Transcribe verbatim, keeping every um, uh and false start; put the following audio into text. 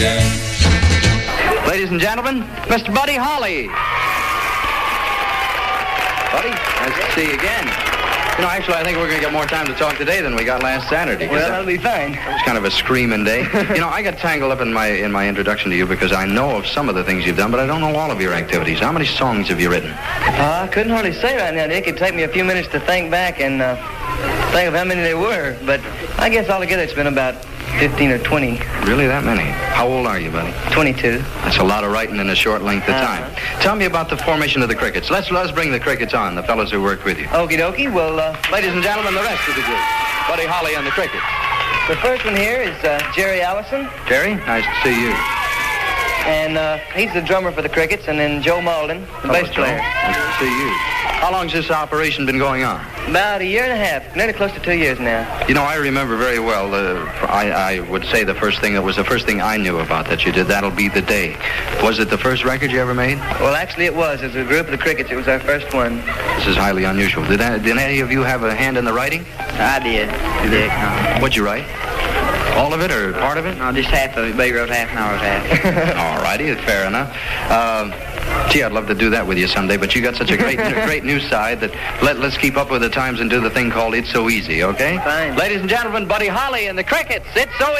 again. Ladies and gentlemen, Mister Buddy Holly. Buddy, nice to see you again. You know, actually, I think we're going to get more time to talk today than we got last Saturday. Well, that'll be fine. It was kind of a screaming day. You know, I got tangled up in my in my introduction to you because I know of some of the things you've done, but I don't know all of your activities. How many songs have you written? Uh, I couldn't hardly say right now, Dick. It'd take me a few minutes to think back and uh, think of how many there were. But I guess altogether it's been about fifteen or twenty. Really, that many? How old are you, buddy? twenty-two. That's a lot of writing in a short length of time. Uh-huh. Tell me about the formation of the Crickets. Let's let's bring the Crickets on, the fellows who worked with you. Okie dokie. Well, uh, Ladies and gentlemen, the rest of the group. Buddy Holly and the Crickets. the first one here is uh, Jerry Allison. Jerry, nice to see you. And uh, he's the drummer for the Crickets, and then Joe Malden, the Hello, bass Joe. player. Nice to see you. How long's this operation been going on? About a year and a half, nearly close to two years now. You know, I remember very well, uh, I, I would say the first thing that was the first thing I knew about that you did, That'll Be the Day. Was it the first record you ever made? Well, actually it was. As a group of the Crickets, it was our first one. This is highly unusual. Did, that, did any of you have a hand in the writing? I did. Dick. What'd you write? All of it or part of it? No, just half of it. Buddy wrote half and I wrote half. All righty, fair enough. Um, gee, I'd love to do that with you someday, but you got such a great great new side that let, let's keep up with the times and do the thing called It's So Easy, okay? Fine. Ladies and gentlemen, Buddy Holly and the Crickets, It's So